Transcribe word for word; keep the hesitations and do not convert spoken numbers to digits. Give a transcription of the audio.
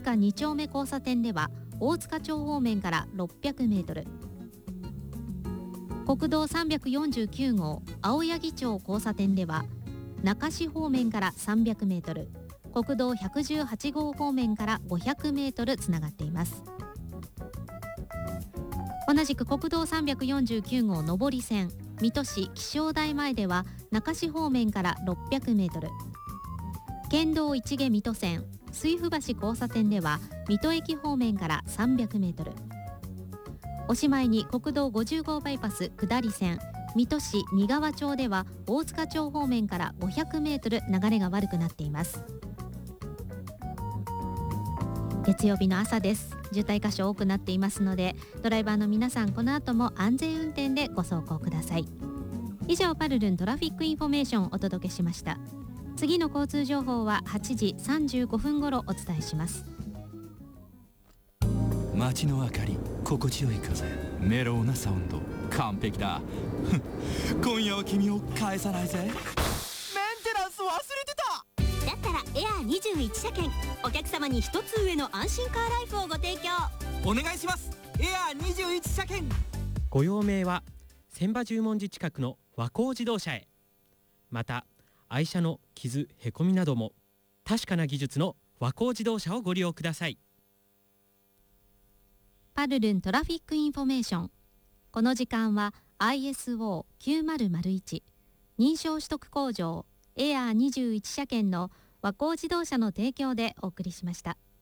塚に丁目交差点では大塚町方面からろっぴゃくメートル、国道さんびゃくよんじゅうきゅう号青柳町交差点では中市方面からさんびゃくメートル、国道ひゃくじゅうはち号方面からごひゃくメートルつながっています。同じく国道さんびゃくよんじゅうきゅう号上り線水戸市気象台前では中市方面からろっぴゃくメートル、県道一毛水戸線水府橋交差点では水戸駅方面からさんびゃくメートル、おしまいに国道ごじゅう号バイパス下り線水戸市三川町では大塚町方面からごひゃくメートル流れが悪くなっています。月曜日の朝です。渋滞箇所多くなっていますので、ドライバーの皆さんこの後も安全運転でご走行ください。以上、パルルントラフィックインフォメーションをお届けしました。次の交通情報ははちじさんじゅうごふん頃お伝えします。 街の明かり、心地よい風、メロウなサウンド、完璧だ今夜は君を返さないぜ。メンテナンス忘れてた。 だったらエアーにじゅういち車検、お客様に一つ上の安心カーライフをご提供お願いします。エアーにじゅういち車検。 ご用命は千葉十文字近くの和光自動車へ。また愛車の傷へこみなども確かな技術の和光自動車をご利用ください。 パルルントラフィックインフォメーション、この時間は アイエスオーきゅうまるまるいち 認証取得工場エアーにじゅういち車検の和光自動車の提供でお送りしました。